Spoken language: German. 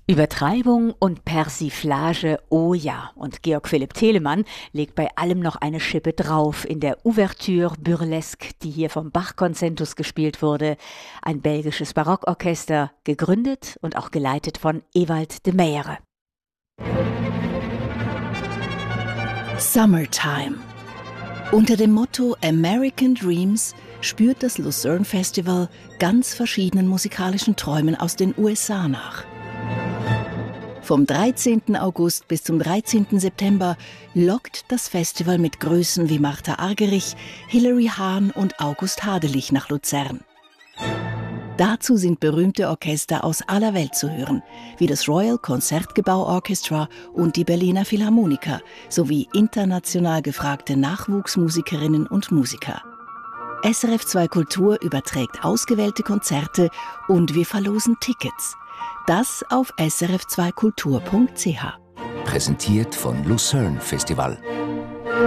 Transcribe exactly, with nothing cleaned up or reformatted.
Übertreibung und Persiflage, oh ja. Und Georg Philipp Telemann legt bei allem noch eine Schippe drauf in der Ouverture Burlesque, die hier vom Bach-Konzentus gespielt wurde. Ein belgisches Barockorchester, gegründet und auch geleitet von Ewald de Meyere. Summertime. Unter dem Motto American Dreams spürt das Lucerne Festival ganz verschiedenen musikalischen Träumen aus den U S A nach. Vom dreizehnten August bis zum dreizehnten September lockt das Festival mit Größen wie Martha Argerich, Hilary Hahn und August Hadelich nach Luzern. Dazu sind berühmte Orchester aus aller Welt zu hören, wie das Royal Concertgebouw Orchestra und die Berliner Philharmoniker, sowie international gefragte Nachwuchsmusikerinnen und Musiker. S R F zwei Kultur überträgt ausgewählte Konzerte und wir verlosen Tickets. Das auf s r f zwei kultur punkt c h. Präsentiert von Lucerne Festival.